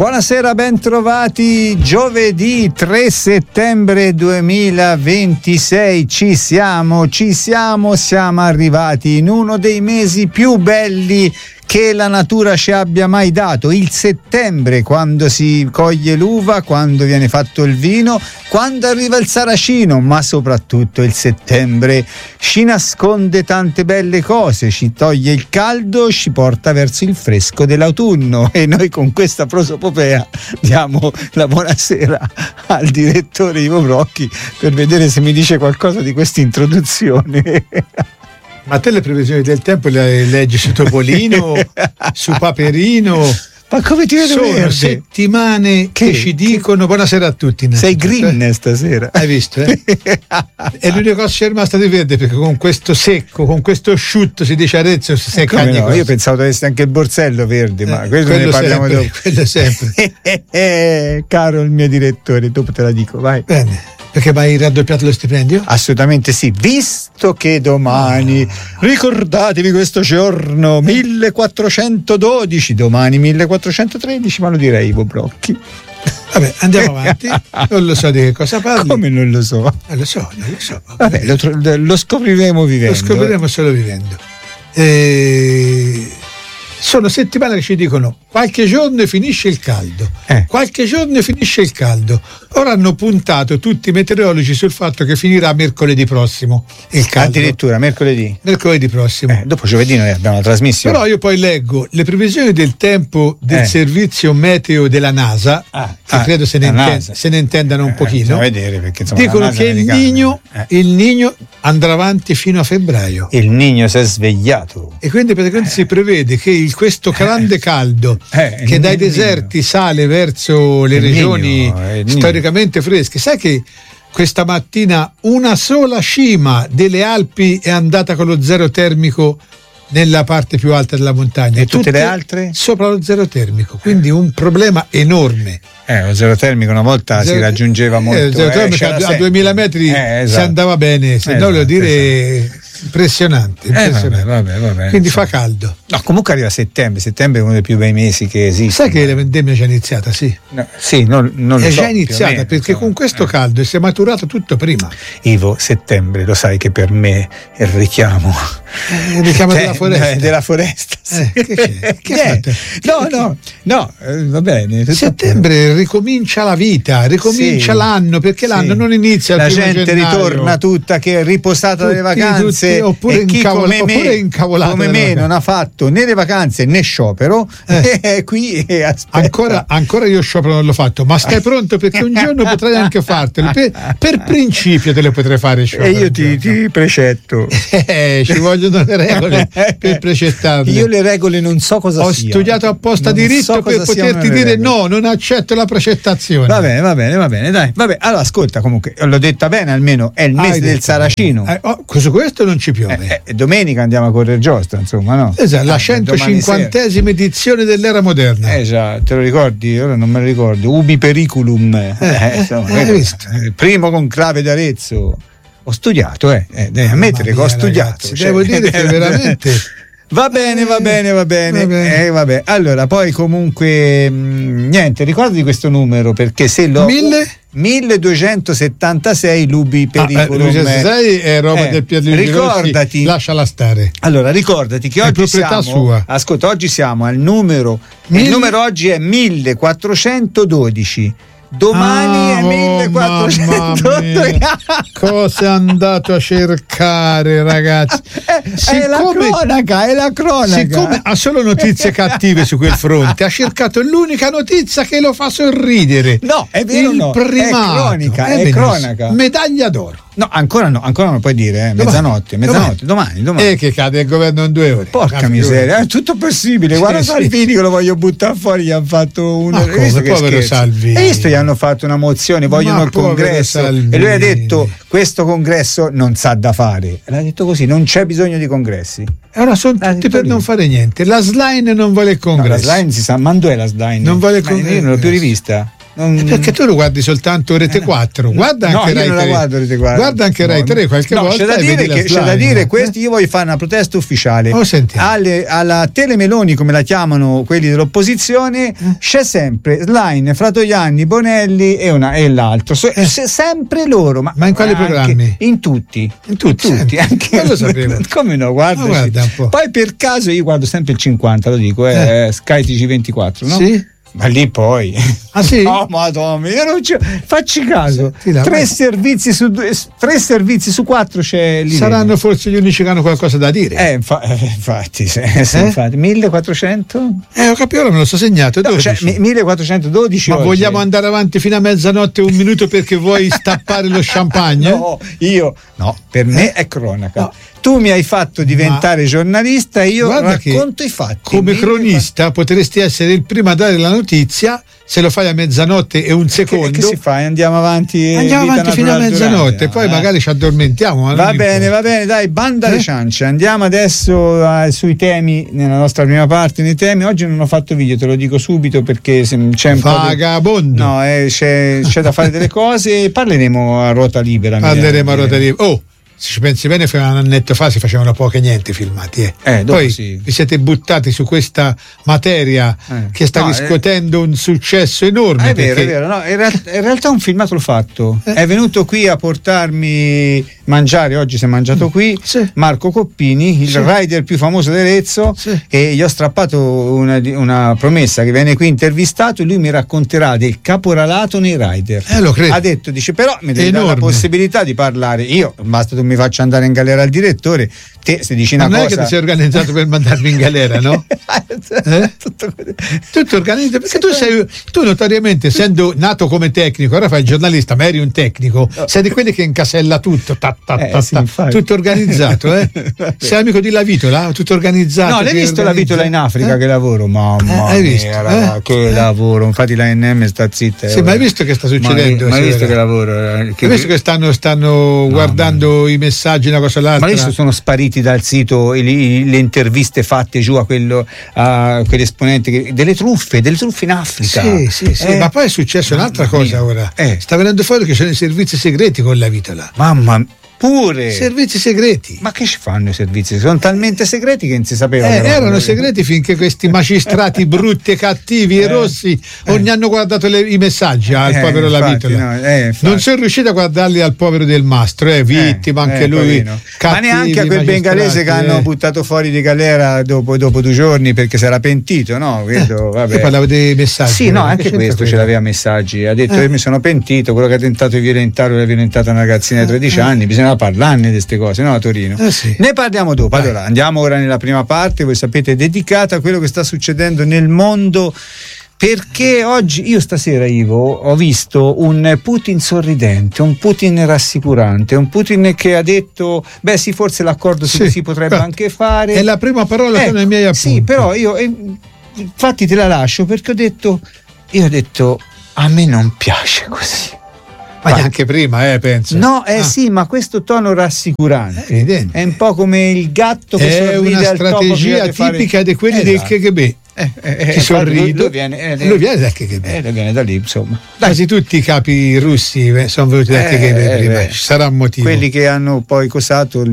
Buonasera, ben trovati. Giovedì 3 settembre 2026. Ci siamo arrivati in uno dei mesi più belli che la natura ci abbia mai dato, il settembre, quando si coglie l'uva, quando viene fatto il vino, quando arriva il saracino, ma soprattutto il settembre ci nasconde tante belle cose, ci toglie il caldo, ci porta verso il fresco dell'autunno, e noi con questa prosopopea diamo la buonasera al direttore Ivo Brocchi per vedere se mi dice qualcosa di questa introduzione. Ma te le previsioni del tempo le leggi su Topolino, su Paperino? Ma come ti vedo Sono verde? Settimane che ci dicono buonasera a tutti. Sei green stasera. Hai visto? È l'unica cosa che è rimasta di verde, perché con questo secco, con questo asciutto si dice Arezzo si secca. No, io pensavo che avesse anche il borsello verde, ma questo ne parliamo sempre, dopo. Quello sempre. Caro il mio direttore, dopo te la dico, vai. Bene. Perché mai raddoppiato lo stipendio? Assolutamente sì, visto che domani, ricordatevi questo giorno, 1412, domani 1413, ma lo direi Ivo Brocchi. Vabbè, andiamo avanti. Non lo so di che cosa parli. Come non lo so? Non lo so. Vabbè, lo scopriremo vivendo. Lo scopriremo solo vivendo. Sono settimane che ci dicono qualche giorno finisce il caldo, qualche giorno finisce il caldo. Ora hanno puntato tutti i meteorologi sul fatto che finirà mercoledì prossimo il caldo. Addirittura mercoledì prossimo. Dopo giovedì noi abbiamo la trasmissione. Però io poi leggo le previsioni del tempo del servizio meteo della NASA, che credo se ne intendano un pochino. Vedere, perché, insomma, dicono che il Niño andrà avanti fino a febbraio. Il Niño si è svegliato. E quindi praticamente si prevede che questo grande caldo che dai deserti sale verso le regioni storicamente fresche. Sai che questa mattina una sola cima delle Alpi è andata con lo zero termico nella parte più alta della montagna, e tutte le altre sopra lo zero termico, quindi un problema enorme. Lo zero termico una volta si raggiungeva molto. Lo zero termico a 2000 metri esatto. Si andava bene, se no voglio dire impressionante. Vabbè, quindi fa caldo. No, comunque arriva settembre è uno dei più bei mesi che esiste. Sai che la vendemmia è già iniziata? Sì, non lo so. È già iniziata, perché con questo caldo si è maturato tutto prima. Ivo, settembre, lo sai che per me è il richiamo. Il richiamo della foresta. Della foresta. Sì. Che fate? No, va bene. Settembre ricomincia la vita, ricomincia l'anno, perché l'anno non inizia il 1 gennaio. La gente ritorna tutta che è riposata dalle vacanze. Oppure incavolata come me non ha fatto né le vacanze né sciopero, qui aspetta. Ancora io sciopero non l'ho fatto, ma stai pronto, perché un giorno potrai anche fartelo, per principio te le potrei fare sciopero. E io ti precetto. Ci vogliono le regole per precettarle. Io le regole non so cosa ho siano. Studiato apposta diritto per poterti dire no, non accetto la precettazione. Va bene, dai. Vabbè, allora ascolta, comunque l'ho detta bene, almeno è il mese del saracino. Su questo non ci piove. Domenica andiamo a correre giostra, insomma, no? Esatto, la 150esima edizione dell'era moderna. Già, te lo ricordi? Ora non me lo ricordo. Ubi periculum. Hai visto? Primo conclave d'Arezzo. Ho studiato, devi ammettere che ho studiato. Ragazzi, devo dire che veramente. Va bene. Vabbè. Allora, poi comunque niente, ricordati questo numero, perché se lo 1276 l'ubi periculum. 1276 è roba del Pierluigi Rossi, lasciala stare. Allora, ricordati che oggi siamo sua. Ascolta, oggi siamo al numero. Il numero oggi è 1412. Domani è 1400. Cosa è andato a cercare, ragazzi? È la cronaca. Siccome ha solo notizie cattive su quel fronte, ha cercato l'unica notizia che lo fa sorridere. No, è vero, il primato. È cronaca. Medaglia d'oro. No, ancora non puoi dire, mezzanotte, domani. Che cade il governo in 2 ore. Porca miseria, è tutto possibile. Guarda Salvini che lo voglio buttare fuori, gli hanno fatto una. Povero Salvini. E visto gli hanno fatto una mozione, vogliono il congresso. Salvini. E lui ha detto: questo congresso non sa da fare. L'ha detto così, non c'è bisogno di congressi. E ora sono tutti per non fare niente. La Schlein non vuole il congresso. La Schlein si sa, ma dov'è la Schlein? Non vuole il congresso. Io non l'ho più rivista. Perché tu lo guardi soltanto Rete 4, guarda anche Rai 3. Guarda anche Rai 3 qualche volta. C'è da dire questo, io voglio fare una protesta ufficiale. Alla Telemeloni, come la chiamano quelli dell'opposizione, c'è sempre Schlein, Fratoianni, Bonelli e l'altro. Sempre loro. Ma in quali programmi? In tutti. Anche non lo sapevo. Come no, guarda un po'. Poi per caso io guardo sempre il 50, lo dico, Sky TG24, no? Sì. Ma lì poi sì? No, madonna, io non facci caso. Tre servizi su 4 c'è lì. Saranno forse gli unici che hanno qualcosa da dire. Infatti, infatti. 1400? Ho capito, me lo so segnato. 1412. Ma oggi. Vogliamo andare avanti fino a mezzanotte, un minuto, perché vuoi stappare lo champagne? No, per me è cronaca. No. Tu mi hai fatto diventare giornalista e io racconto i fatti. Come cronista potresti essere il primo a dare la notizia, se lo fai a mezzanotte e un secondo. Che si fa? Andiamo avanti fino a mezzanotte, poi magari ci addormentiamo. Va bene, dai, banda le ciance. Andiamo adesso sui temi, nella nostra prima parte nei temi. Oggi non ho fatto video, te lo dico subito, perché c'è un vagabondo. No, c'è da fare delle cose. Parleremo a ruota libera. Se ci pensi bene, fino a un annetto fa si facevano poco e niente filmati. Poi vi siete buttati su questa materia che sta riscuotendo un successo enorme. È vero. No, in realtà un filmato l'ho fatto. È venuto qui a portarmi mangiare, oggi si è mangiato qui, Marco Coppini, il rider più famoso di Arezzo, e gli ho strappato una promessa che viene qui intervistato e lui mi racconterà del caporalato nei rider. Lo credo. Ha detto, però mi devi dare la possibilità di parlare. Io, basta tu mi faccia andare in galera al direttore, te se dici una cosa. Non è che ti sei organizzato per mandarmi in galera, no? Tutto organizzato, perché tu notoriamente, essendo nato come tecnico, ora fai il giornalista, ma eri un tecnico, sei di quelli che incasella tutto, tutto organizzato, sei amico di Lavitola, tutto organizzato. No, l'hai visto Lavitola in Africa che lavoro? Mamma hai visto? Mia, che lavoro, infatti la NM sta zitta. Sì, ma hai visto che sta succedendo? Ma hai visto che lavoro? Hai visto che stanno guardando i messaggi, una cosa l'altra? Ma adesso sono spariti dal sito le interviste fatte giù a quell'esponente delle truffe in Africa. Sì, ma poi è successo un'altra cosa ora. Sta venendo fuori che ci sono i servizi segreti con Lavitola. Mamma, pure servizi segreti. Ma che ci fanno i servizi? Sono talmente segreti che non si sapeva. Erano segreti finché questi magistrati brutti e cattivi e rossi ogni hanno guardato i messaggi al povero Lavitola. Non sono riusciti a guardarli al povero Del Mastro, vittima anche lui. Ma neanche a quel bengalese che hanno buttato fuori di galera dopo 2 giorni perché si era pentito, no? Vedo, vabbè. Io parlavo dei messaggi. Sì, no, anche questo ce l'aveva messaggi. Ha detto io mi sono pentito, quello che ha tentato di violentare l'ha violentata una ragazzina di 13 anni, bisogna parlarne di queste cose, no, a Torino? Ne parliamo dopo. Allora, andiamo ora nella prima parte, voi sapete, dedicata a quello che sta succedendo nel mondo, perché oggi, io stasera, Ivo, ho visto un Putin sorridente, un Putin rassicurante, un Putin che ha detto, forse l'accordo si potrebbe anche fare. È la prima parola che nei miei appunti. Sì, però io, infatti te la lascio, perché ho detto, a me non piace così. Ma neanche prima, penso. No, sì, ma questo tono rassicurante è un po' come il gatto che sorride al topo. È una strategia tipica di quelli del KGB. Ti sorrido. Lui viene dal KGB. Viene da lì, insomma. Quasi tutti i capi russi sono venuti dal KGB prima. Ci sarà un motivo. Quelli che hanno poi cosato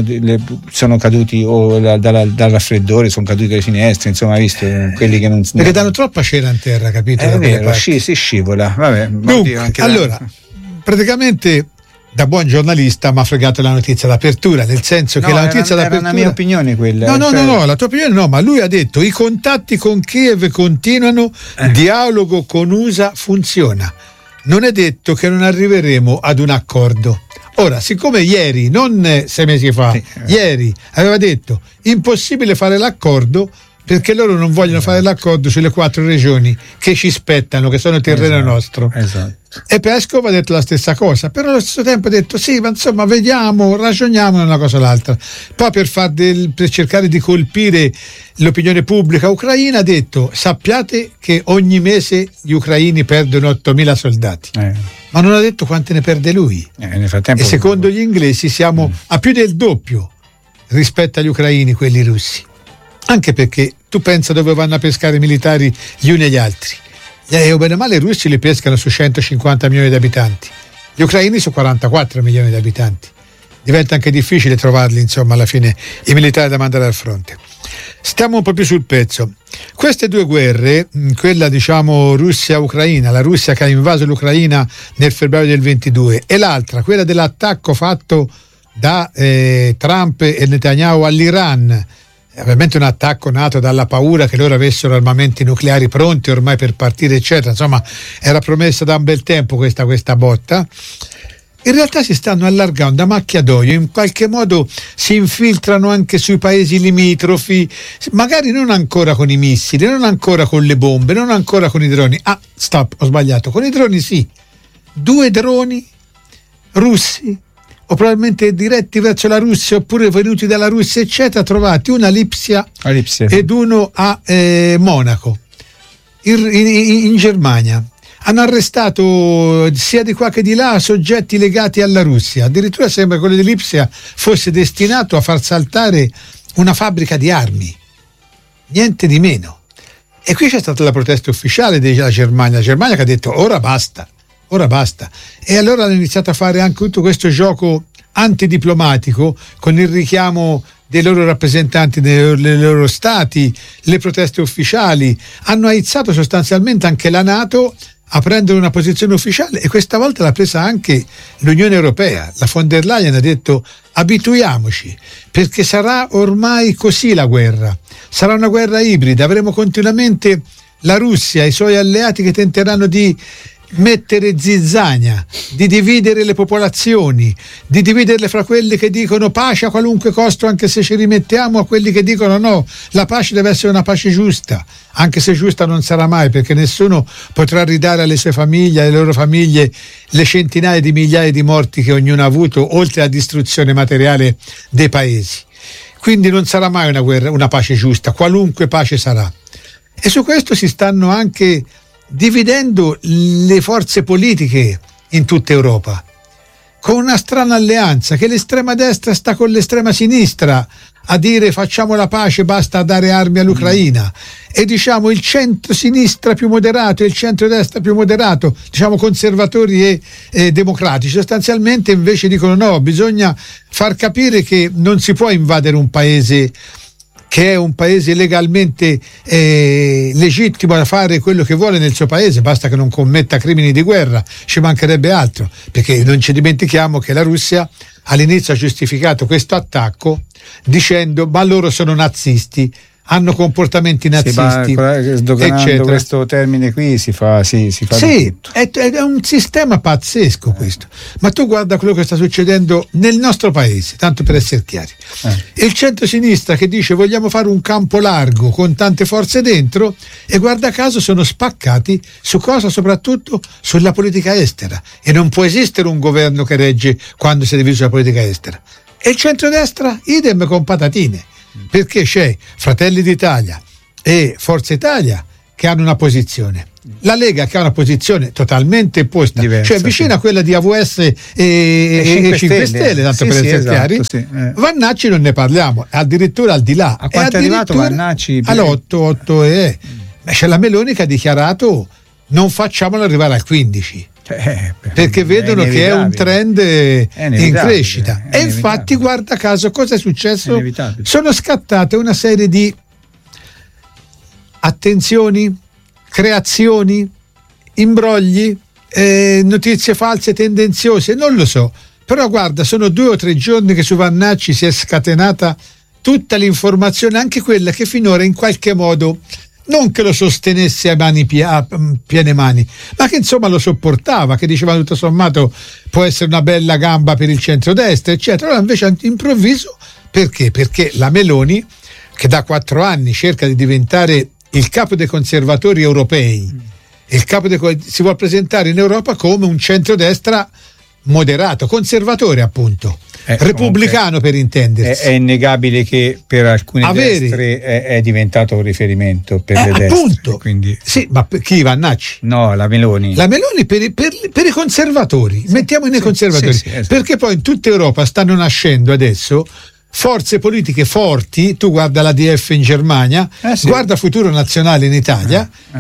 sono caduti dal raffreddore, sono caduti dalle finestre, insomma, visto quelli che non. Perché danno troppa cera in terra, capito? È vero, si scivola. Vabbè, dunque, allora, praticamente da buon giornalista mi ha fregato la notizia d'apertura, nel senso che la notizia d'apertura era una mia opinione quella. No, la tua opinione no, ma lui ha detto i contatti con Kiev continuano, dialogo con USA funziona. Non è detto che non arriveremo ad un accordo. Ora, siccome ieri, non 6 mesi fa, ieri aveva detto impossibile fare l'accordo perché loro non vogliono fare l'accordo sulle 4 regioni che ci spettano, che sono terreno nostro. Esatto. E Peskov ha detto la stessa cosa, però allo stesso tempo ha detto sì, ma insomma vediamo, ragioniamo una cosa o l'altra. Poi per cercare di colpire l'opinione pubblica ucraina ha detto sappiate che ogni mese gli ucraini perdono 8.000 soldati, ma non ha detto quante ne perde lui. Nel frattempo, e secondo gli inglesi siamo a più del doppio rispetto agli ucraini, quelli russi. Anche perché tu pensa dove vanno a pescare i militari gli uni e gli altri. o bene o male i russi li pescano su 150 milioni di abitanti, gli ucraini su 44 milioni di abitanti. Diventa anche difficile trovarli, insomma, alla fine i militari da mandare al fronte. Stiamo un po' più sul pezzo. Queste due guerre, quella diciamo Russia-Ucraina, la Russia che ha invaso l'Ucraina nel febbraio del 22, e l'altra, quella dell'attacco fatto da Trump e Netanyahu all'Iran, ovviamente un attacco nato dalla paura che loro avessero armamenti nucleari pronti ormai per partire, eccetera. Insomma, era promessa da un bel tempo questa botta. In realtà si stanno allargando a macchia d'olio, in qualche modo si infiltrano anche sui paesi limitrofi, magari non ancora con i missili, non ancora con le bombe, non ancora con i droni. Stop, ho sbagliato, con i droni sì. 2 droni russi, o probabilmente diretti verso la Russia, oppure venuti dalla Russia, eccetera, trovati uno a Lipsia ed uno a Monaco, in Germania. Hanno arrestato sia di qua che di là soggetti legati alla Russia. Addirittura sembra che quello di Lipsia fosse destinato a far saltare una fabbrica di armi, niente di meno. E qui c'è stata la protesta ufficiale della Germania, che ha detto ora basta. E allora hanno iniziato a fare anche tutto questo gioco antidiplomatico con il richiamo dei loro rappresentanti dei loro stati, le proteste ufficiali. Hanno aizzato sostanzialmente anche la NATO a prendere una posizione ufficiale, e questa volta l'ha presa anche l'Unione Europea. La von der Leyen ha detto abituiamoci, perché sarà ormai così la guerra, sarà una guerra ibrida, avremo continuamente la Russia e i suoi alleati che tenteranno di mettere zizzania, di dividere le popolazioni, di dividerle fra quelli che dicono pace a qualunque costo anche se ci rimettiamo, a quelli che dicono no, la pace deve essere una pace giusta, anche se giusta non sarà mai, perché nessuno potrà ridare alle sue famiglie, alle loro famiglie, le centinaia di migliaia di morti che ognuno ha avuto, oltre alla distruzione materiale dei paesi. Quindi non sarà mai una guerra, una pace giusta, qualunque pace sarà. E su questo si stanno anche dividendo le forze politiche in tutta Europa, con una strana alleanza che l'estrema destra sta con l'estrema sinistra a dire facciamo la pace, basta dare armi all'Ucraina, e diciamo il centro-sinistra più moderato e il centro-destra più moderato, diciamo conservatori e democratici, sostanzialmente invece dicono no, bisogna far capire che non si può invadere un paese che è un paese legalmente legittimo a fare quello che vuole nel suo paese, basta che non commetta crimini di guerra, ci mancherebbe altro, perché non ci dimentichiamo che la Russia all'inizio ha giustificato questo attacco dicendo ma loro sono nazisti, hanno comportamenti nazisti, eccetera. Questo termine qui si fa di tutto. È un sistema pazzesco questo. Ma tu guarda quello che sta succedendo nel nostro paese, tanto per essere chiari. Il centro-sinistra che dice vogliamo fare un campo largo con tante forze dentro, e guarda caso sono spaccati su cosa? Soprattutto sulla politica estera, e non può esistere un governo che regge quando si è diviso la politica estera. E il centrodestra idem con patatine, perché c'è Fratelli d'Italia e Forza Italia che hanno una posizione, la Lega che ha una posizione totalmente opposta, diversa, cioè vicina a quella di AVS e 5 Stelle, tanto per essere chiari. Vannacci non ne parliamo, addirittura al di là. A quanto è arrivato Vannacci? All'8. C'è la Meloni che ha dichiarato non facciamolo arrivare al 15. Perché vedono che è un trend in crescita, e infatti guarda caso cosa è successo? Sono scattate una serie di attenzioni, creazioni, imbrogli, notizie false, tendenziose, non lo so, però guarda, sono 2 o 3 giorni che su Vannacci si è scatenata tutta l'informazione, anche quella che finora in qualche modo non che lo sostenesse a piene mani, ma che insomma lo sopportava, che diceva tutto sommato può essere una bella gamba per il centrodestra, eccetera. Allora invece all'improvviso, perché? Perché la Meloni, che da 4 anni cerca di diventare il capo dei conservatori europei, si vuole presentare in Europa come un centrodestra moderato, conservatore appunto, repubblicano per intendersi. È innegabile che per alcune destre è diventato un riferimento per le destre. Appunto. Quindi... Sì, ma chi? Vannacci? No, la Meloni. La Meloni per i conservatori, mettiamo nei conservatori, esatto. Perché poi in tutta Europa stanno nascendo adesso forze politiche forti, tu guarda l'ADF in Germania, guarda Futuro Nazionale in Italia,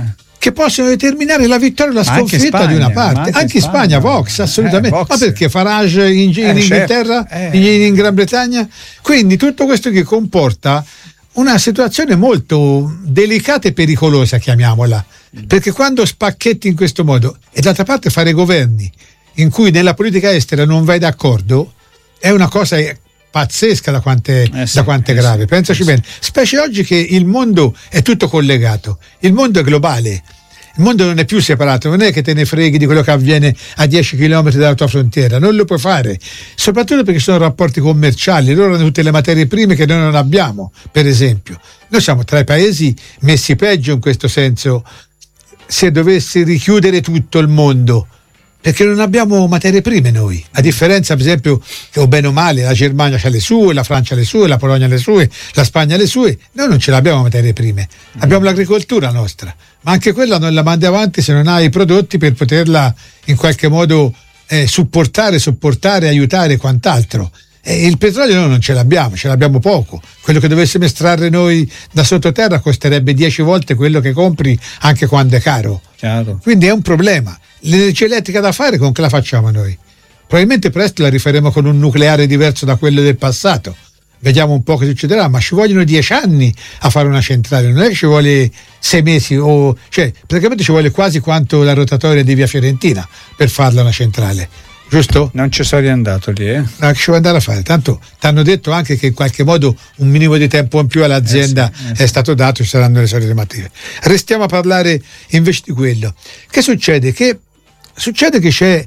che possono determinare la vittoria o la sconfitta Spagna, di una parte. Anche in Spagna, Vox, assolutamente. Vox. Ma perché Farage in Inghilterra, in Gran Bretagna? Quindi tutto questo che comporta una situazione molto delicata e pericolosa, chiamiamola, perché quando spacchetti in questo modo, e d'altra parte fare governi in cui nella politica estera non vai d'accordo, è una cosa pazzesca da quante è grave. Pensaci bene, specie oggi che il mondo è tutto collegato, il mondo è globale. Il mondo non è più separato, non è che te ne freghi di quello che avviene a 10 km dalla tua frontiera, non lo puoi fare, soprattutto perché sono rapporti commerciali, loro hanno tutte le materie prime che noi non abbiamo, per esempio. Noi siamo tra i paesi messi peggio in questo senso, se dovesse richiudere tutto il mondo, perché non abbiamo materie prime noi, a differenza per esempio che o bene o male la Germania ha le sue, la Francia ha le sue, la Polonia ha le sue, la Spagna ha le sue, noi non ce l'abbiamo materie prime, abbiamo l'agricoltura nostra, ma anche quella non la mandi avanti se non hai i prodotti per poterla in qualche modo sopportare, aiutare e quant'altro. Il petrolio noi non ce l'abbiamo poco, quello che dovessimo estrarre noi da sottoterra costerebbe 10 volte quello che compri anche quando è caro. Chiaro. Quindi è un problema. L'energia elettrica da fare, con che la facciamo noi? Probabilmente presto la rifaremo con un nucleare diverso da quello del passato, vediamo un po' che succederà, ma ci vogliono 10 anni a fare una centrale, non è che ci vuole 6 mesi, cioè praticamente ci vuole quasi quanto la rotatoria di Via Fiorentina per farla una centrale, giusto? Non ci sono riandato lì, No, che ci vuoi andare a fare? Tanto ti hanno detto anche che in qualche modo un minimo di tempo in più all'azienda è stato dato, ci saranno le solite motive. Restiamo a parlare invece di quello. Che succede? Succede che c'è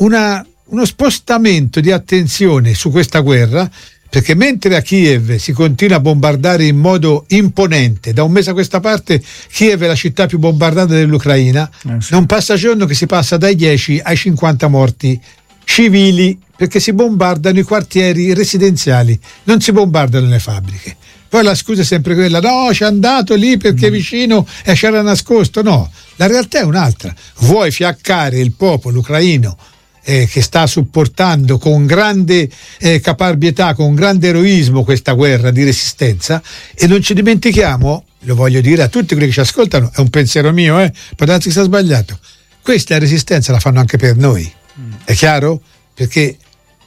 uno spostamento di attenzione su questa guerra, perché mentre a Kiev si continua a bombardare in modo imponente, da un mese a questa parte Kiev è la città più bombardata dell'Ucraina, non passa giorno che si passa dai 10 ai 50 morti civili, perché si bombardano i quartieri residenziali, non si bombardano le fabbriche. Poi la scusa è sempre quella, no, c'è andato lì perché vicino e c'era nascosto. No, la realtà è un'altra. Vuoi fiaccare il popolo ucraino che sta supportando con grande caparbietà, con grande eroismo questa guerra di resistenza, e non ci dimentichiamo, lo voglio dire a tutti quelli che ci ascoltano, è un pensiero mio, può darsi che sia sbagliato, questa resistenza la fanno anche per noi, è chiaro? Perché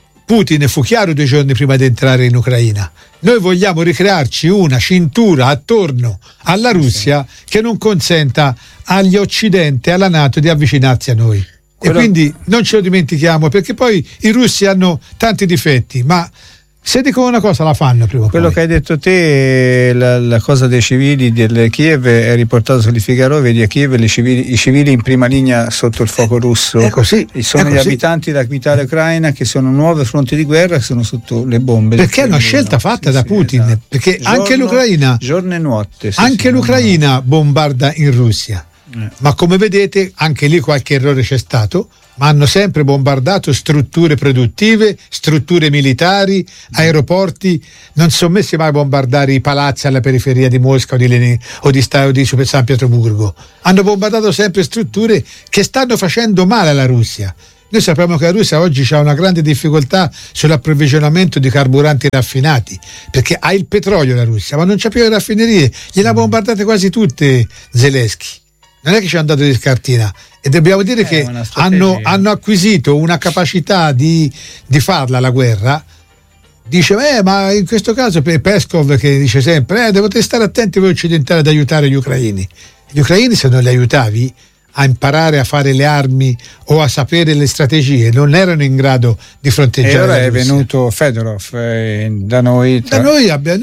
Putin fu chiaro 2 giorni prima di entrare in Ucraina. Noi vogliamo ricrearci una cintura attorno alla Russia che non consenta agli Occidenti e alla NATO di avvicinarsi a noi. E quindi non ce lo dimentichiamo, perché poi i russi hanno tanti difetti, ma se dicono una cosa la fanno prima o poi. Quello che hai detto te, la cosa dei civili del Kiev è riportato sul Figaro, vedi a Kiev i civili in prima linea sotto il fuoco russo. È così. Sono gli abitanti della capitale ucraina che sono nuovi fronti di guerra, che sono sotto le bombe. Perché è una scelta fatta da Putin, esatto. Perché anche l'Ucraina, giorno e notte, anche l'Ucraina bombarda in Russia. Ma come vedete anche lì qualche errore c'è stato, ma hanno sempre bombardato strutture produttive, strutture militari, aeroporti, non sono messi mai a bombardare i palazzi alla periferia di Mosca o di San Pietroburgo. Hanno bombardato sempre strutture che stanno facendo male alla Russia. Noi sappiamo che la Russia oggi ha una grande difficoltà sull'approvvigionamento di carburanti raffinati, perché ha il petrolio la Russia, ma non c'ha più le raffinerie, gliele ha bombardate quasi tutte Zelensky. Non è che ci hanno dato di scartina, e dobbiamo dire che hanno acquisito una capacità di farla la guerra. Dice, ma in questo caso Peskov che dice sempre dovete stare attenti voi occidentali ad aiutare gli ucraini. Gli ucraini, se non li aiutavi a imparare a fare le armi o a sapere le strategie, non erano in grado di fronteggiare. E ora è venuto Fedorov da noi. Da noi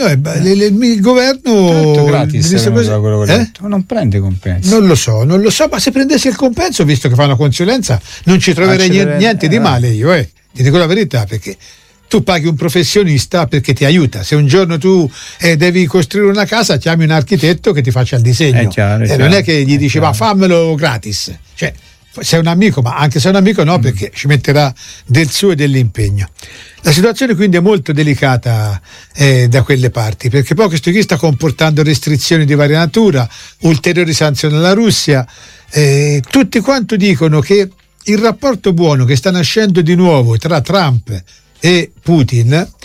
il governo gratis, non prende compenso. Non lo so, ma se prendessi il compenso, visto che fa una consulenza, non ci troverei niente di male io, ti dico la verità, perché tu paghi un professionista perché ti aiuta. Se un giorno tu devi costruire una casa, chiami un architetto che ti faccia il disegno. Non è che gli dici ma fammelo gratis. Cioè, sei un amico, ma anche se è un amico no, perché ci metterà del suo e dell'impegno. La situazione quindi è molto delicata da quelle parti, perché poi questo qui sta comportando restrizioni di varia natura, ulteriori sanzioni alla Russia. Tutti quanto dicono che il rapporto buono che sta nascendo di nuovo tra Trump e Putin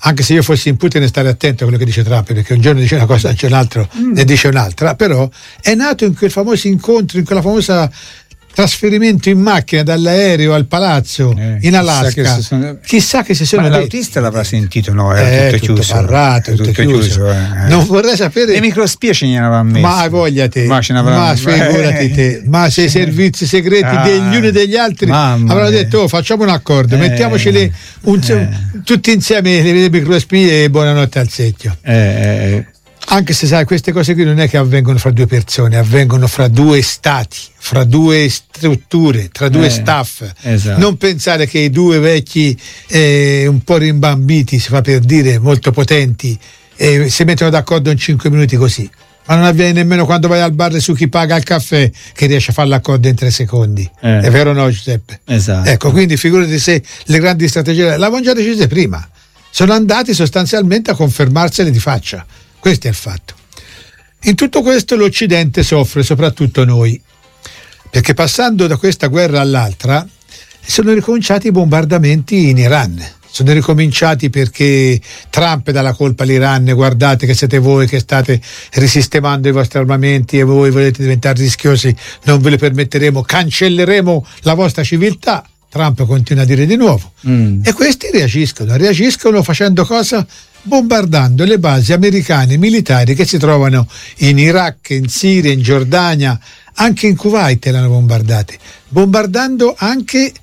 anche se io fossi in Putin stare attento a quello che dice Trump, perché un giorno dice una cosa, un altro ne dice un'altra, però è nato in quel famoso incontro, in quella famosa trasferimento in macchina dall'aereo al palazzo in Alaska. Chissà che si sono detti. L'autista l'avrà sentito, no? Era tutto chiuso. Barrato, tutto chiuso. Non vorrei sapere. Le microspie ce ne avranno messi. Ma voglia te. Ma figurati te. Ma se i servizi segreti degli uni e degli altri avranno detto facciamo un accordo, mettiamoci tutti insieme le microspie e buonanotte al secchio. Anche se sai, queste cose qui non è che avvengono fra due persone, avvengono fra due stati, fra due strutture, tra due staff. Esatto. Non pensare che i due vecchi un po' rimbambiti, si fa per dire, molto potenti, si mettono d'accordo in 5 minuti così. Ma non avviene nemmeno quando vai al bar su chi paga il caffè che riesce a fare l'accordo in 3 secondi. È vero o no, Giuseppe? Esatto. Ecco, quindi figurati se le grandi strategie l'avevano già decise prima. Sono andati sostanzialmente a confermarsele di faccia. Questo è il fatto. In tutto questo l'Occidente soffre, soprattutto noi, perché passando da questa guerra all'altra sono ricominciati i bombardamenti in Iran. Sono ricominciati perché Trump dà la colpa all'Iran, guardate che siete voi che state risistemando i vostri armamenti e voi volete diventare rischiosi, non ve lo permetteremo, cancelleremo la vostra civiltà. Trump continua a dire di nuovo. E questi reagiscono facendo cosa? Bombardando le basi americane militari che si trovano in Iraq, in Siria, in Giordania, anche in Kuwait l'hanno bombardate, bombardando anche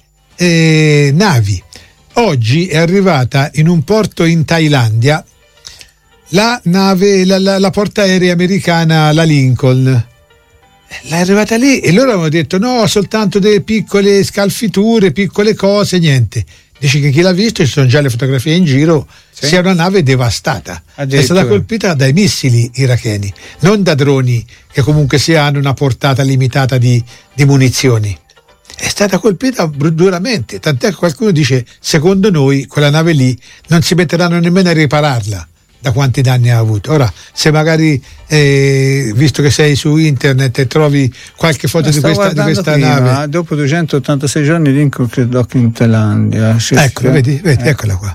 navi. Oggi è arrivata in un porto in Thailandia la nave, la portaerei americana, la Lincoln. È arrivata lì e loro avevano detto no, soltanto delle piccole scalfiture, piccole cose, niente. Dice che chi l'ha visto, ci sono già le fotografie in giro, sia una nave devastata. È stata colpita dai missili iracheni, non da droni che comunque hanno una portata limitata di munizioni. È stata colpita duramente, tant'è che qualcuno dice secondo noi quella nave lì non si metteranno nemmeno a ripararla da quanti danni ha avuto. Ora, se magari visto che sei su internet e trovi qualche foto di questa nave, dopo 286 giorni Lincoln dock in Thailandia, ecco, vedi, eccola qua.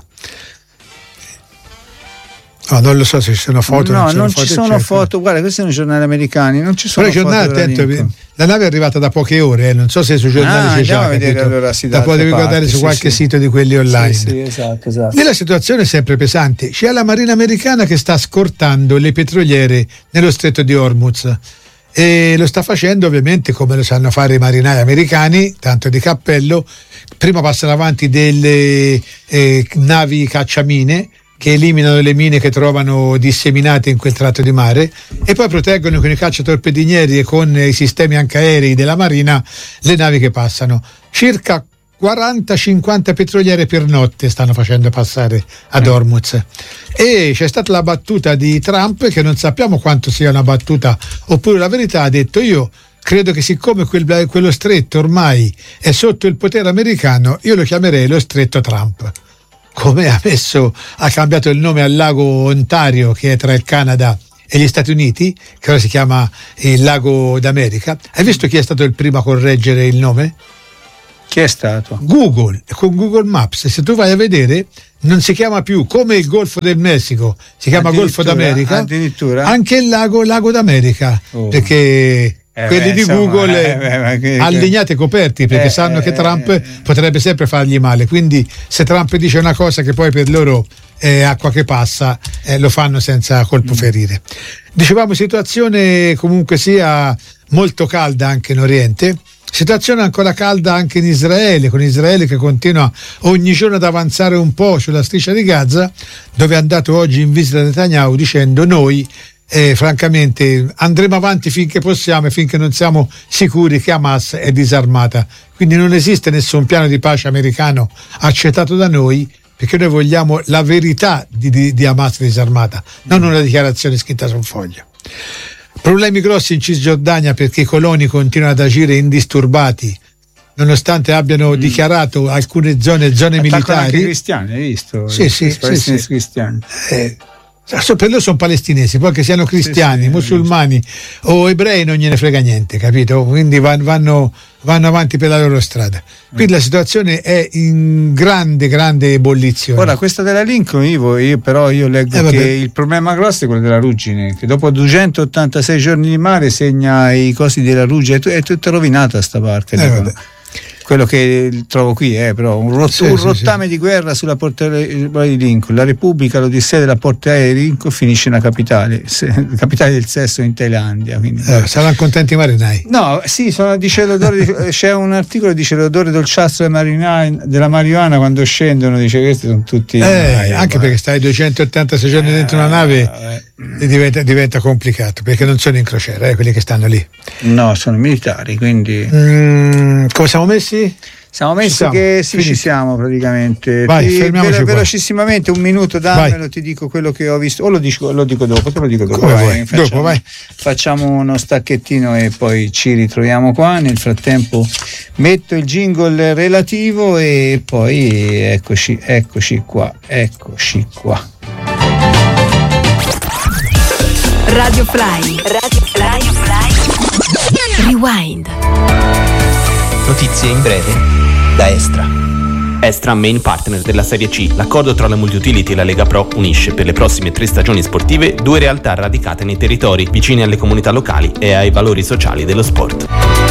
No, non lo so se ci sono foto. No, non ci sono foto. Guarda, questi sono i giornali americani, non ci sono foto. Attento, la nave è arrivata da poche ore, non so se sui giornali c'è già. Allora, la potevi guardare su qualche sito di quelli online. Sì, esatto. Nella situazione è sempre pesante. C'è la Marina americana che sta scortando le petroliere nello stretto di Hormuz. E lo sta facendo ovviamente come lo sanno fare i marinai americani, tanto di cappello. Prima passano avanti delle navi cacciamine che eliminano le mine che trovano disseminate in quel tratto di mare e poi proteggono con i cacciatorpedinieri e con i sistemi anche aerei della Marina le navi che passano. Circa 40-50 petroliere per notte stanno facendo passare ad Hormuz. E c'è stata la battuta di Trump, che non sappiamo quanto sia una battuta oppure la verità, ha detto io credo che siccome quello stretto ormai è sotto il potere americano, io lo chiamerei lo stretto Trump. Come ha cambiato il nome al lago Ontario, che è tra il Canada e gli Stati Uniti, che ora si chiama il lago d'America. Hai visto chi è stato il primo a correggere il nome? Chi è stato? Google, con Google Maps. Se tu vai a vedere, non si chiama più come il Golfo del Messico, si chiama Golfo d'America. Addirittura? Anche il lago d'America, perché quelli di Google allineati e coperti, perché sanno che Trump potrebbe sempre fargli male, quindi se Trump dice una cosa che poi per loro è acqua che passa, lo fanno senza colpo ferire. Dicevamo situazione comunque sia molto calda anche in Oriente, situazione ancora calda anche in Israele, con Israele che continua ogni giorno ad avanzare un po' sulla striscia di Gaza, dove è andato oggi in visita Netanyahu dicendo noi francamente andremo avanti finché possiamo e finché non siamo sicuri che Hamas è disarmata, quindi non esiste nessun piano di pace americano accettato da noi, perché noi vogliamo la verità di Hamas disarmata, non una dichiarazione scritta su un foglio. Problemi grossi in Cisgiordania perché i coloni continuano ad agire indisturbati nonostante abbiano dichiarato alcune zone militari. Anche cristiani, hai visto? Sì. Cristiani. Per loro sono palestinesi, poi che siano cristiani, musulmani o ebrei non gliene frega niente, capito? Quindi vanno avanti per la loro strada. Quindi la situazione è in grande ebollizione. Ora, questa della Lincoln, io leggo che il problema grosso è quello della ruggine, che dopo 286 giorni di mare segna i cosi della ruggine, è tutta rovinata sta parte. Quello che trovo qui è però un rottame di guerra sulla portaerei di Lincoln. La Repubblica, l'Odissea della portaerei di Lincoln finisce nella capitale del sesso in Thailandia. Saranno contenti i marinai? No, sì, dice l'odore c'è un articolo che dice l'odore dolciastro della marijuana quando scendono, dice questi sono tutti anche perché stai 286 giorni dentro una nave diventa complicato, perché non sono in crociera quelli che stanno lì. No, sono militari, quindi come siamo messi? Siamo messi che ci siamo praticamente. Fermiamoci velocissimamente, un minuto, dammelo, ti dico quello che ho visto, o lo dico dopo, te lo dico dopo. Vai. Facciamo uno stacchettino e poi ci ritroviamo qua. Nel frattempo metto il jingle relativo e poi eccoci qua. Radio Fly. Rewind. Notizie in breve da Estra. Estra, main partner della Serie C. L'accordo tra la Multiutility e la Lega Pro unisce per le prossime 3 stagioni sportive 2 realtà radicate nei territori, vicine alle comunità locali e ai valori sociali dello sport.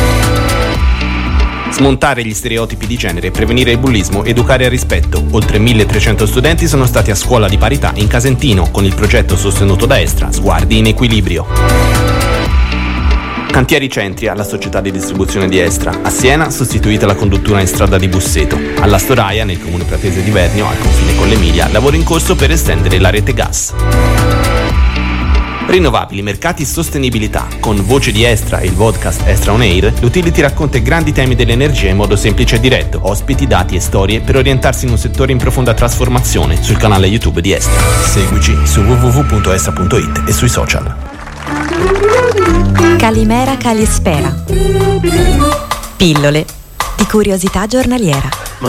Smontare gli stereotipi di genere, prevenire il bullismo, educare al rispetto. Oltre 1300 studenti sono stati a scuola di parità in Casentino con il progetto sostenuto da Estra, Sguardi in Equilibrio. Cantieri Centria, la società di distribuzione di Estra. A Siena, sostituita la conduttura in strada di Busseto. Alla Storaia, nel comune pratese di Vernio, al confine con l'Emilia, lavoro in corso per estendere la rete gas. Rinnovabili, mercati, sostenibilità. Con Voce di Estra e il podcast Estra On Air, l'Utility racconta i grandi temi dell'energia in modo semplice e diretto. Ospiti, dati e storie per orientarsi in un settore in profonda trasformazione sul canale YouTube di Estra. Seguici su www.estra.it e sui social. Calimera Calispera. Pillole di curiosità giornaliera.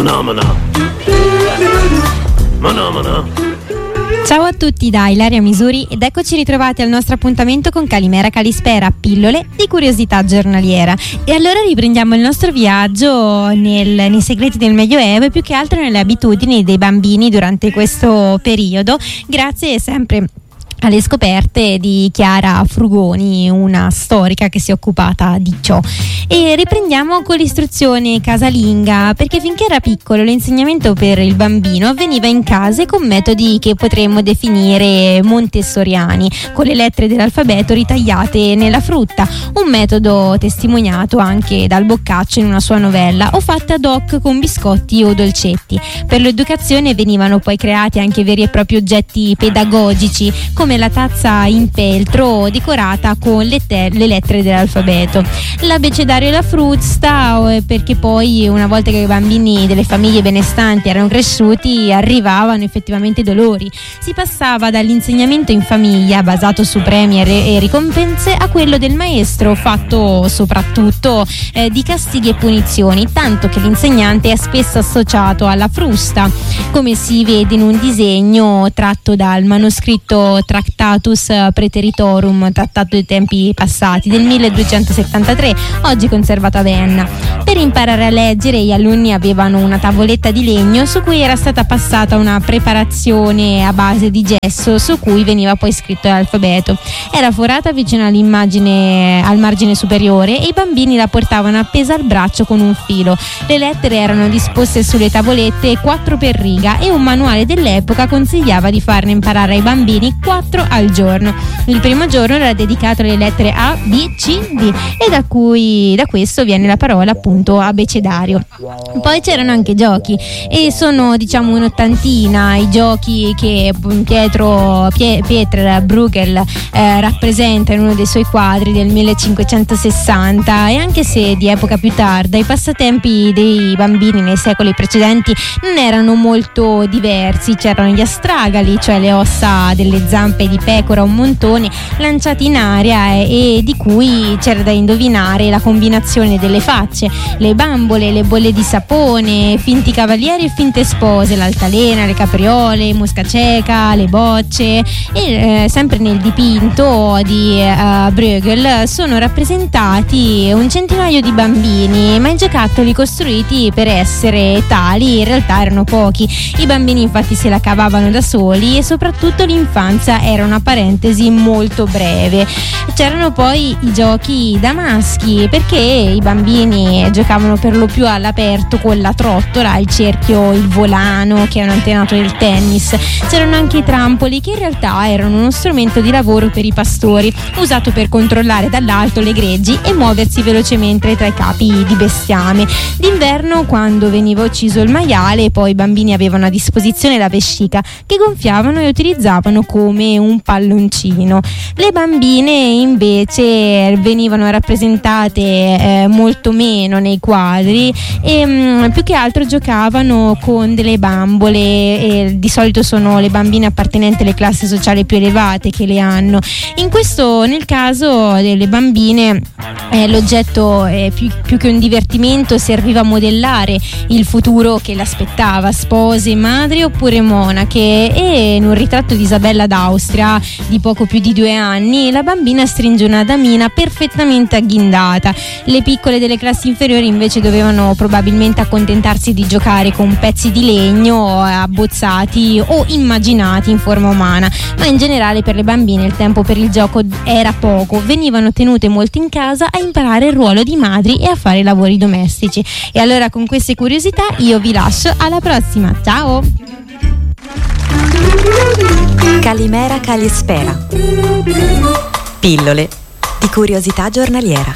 Ciao a tutti da Ilaria Misuri ed eccoci ritrovati al nostro appuntamento con Calimera Calispera, pillole di curiosità giornaliera. E allora riprendiamo il nostro viaggio nei segreti del Medioevo e più che altro nelle abitudini dei bambini durante questo periodo, grazie sempre alle scoperte di Chiara Frugoni, una storica che si è occupata di ciò. E riprendiamo con l'istruzione casalinga, perché finché era piccolo l'insegnamento per il bambino avveniva in case con metodi che potremmo definire montessoriani, con le lettere dell'alfabeto ritagliate nella frutta, un metodo testimoniato anche dal Boccaccio in una sua novella, o fatte ad hoc con biscotti o dolcetti. Per l'educazione venivano poi creati anche veri e propri oggetti pedagogici, come la tazza in peltro decorata con le lettere dell'alfabeto, l'abbecedario e la frusta, perché poi una volta che i bambini delle famiglie benestanti erano cresciuti arrivavano effettivamente i dolori. Si passava dall'insegnamento in famiglia basato su premi e ricompense a quello del maestro fatto soprattutto di castighi e punizioni, tanto che l'insegnante è spesso associato alla frusta, come si vede in un disegno tratto dal manoscritto Tractatus Praeteritorum, trattato dei tempi passati, del 1273, oggi conservato a Vienna. Per imparare a leggere gli alunni avevano una tavoletta di legno su cui era stata passata una preparazione a base di gesso su cui veniva poi scritto l'alfabeto. Era forata vicino all'immagine al margine superiore e i bambini la portavano appesa al braccio con un filo. Le lettere erano disposte sulle tavolette 4 per riga e un manuale dell'epoca consigliava di farne imparare ai bambini 4 al giorno. Il primo giorno era dedicato alle lettere A, B, C, D e da questo viene la parola appunto abecedario. Poi c'erano anche giochi e sono un'ottantina i giochi che Pieter Bruegel rappresenta in uno dei suoi quadri del 1560, e anche se di epoca più tarda i passatempi dei bambini nei secoli precedenti non erano molto diversi. C'erano gli astragali, cioè le ossa delle zampe zampe di pecora, un montone, lanciati in aria e di cui c'era da indovinare la combinazione delle facce, le bambole, le bolle di sapone, finti cavalieri e finte spose, l'altalena, le capriole, mosca cieca, le bocce. E sempre nel dipinto di Bruegel sono rappresentati un centinaio di bambini, ma i giocattoli costruiti per essere tali in realtà erano pochi. I bambini infatti se la cavavano da soli e soprattutto l'infanzia era una parentesi molto breve. C'erano poi i giochi da maschi, perché i bambini giocavano per lo più all'aperto con la trottola, il cerchio, il volano, che è un antenato del tennis. C'erano anche i trampoli, che in realtà erano uno strumento di lavoro per i pastori, usato per controllare dall'alto le greggi e muoversi velocemente tra i capi di bestiame. D'inverno, quando veniva ucciso il maiale, poi i bambini avevano a disposizione la vescica, che gonfiavano e utilizzavano come un palloncino. Le bambine invece venivano rappresentate molto meno nei quadri e più che altro giocavano con delle bambole, e di solito sono le bambine appartenenti alle classi sociali più elevate che le hanno. Nel caso delle bambine l'oggetto più che un divertimento serviva a modellare il futuro che l'aspettava, spose, madri oppure monache. E in un ritratto di Isabella d'Austria di poco più di 2 anni la bambina stringe una damina perfettamente agghindata. Le piccole delle classi inferiori invece dovevano probabilmente accontentarsi di giocare con pezzi di legno abbozzati o immaginati in forma umana, ma in generale per le bambine il tempo per il gioco era poco, venivano tenute molto in casa a imparare il ruolo di madri e a fare i lavori domestici. E allora con queste curiosità io vi lascio, alla prossima, ciao! Calimera Calispera. Pillole di curiosità giornaliera.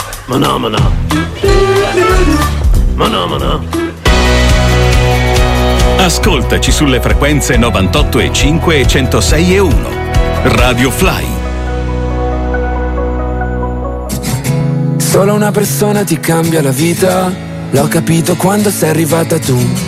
Ascoltaci sulle frequenze 98,5 e 106,1. Radio Fly. Solo una persona ti cambia la vita, l'ho capito quando sei arrivata tu.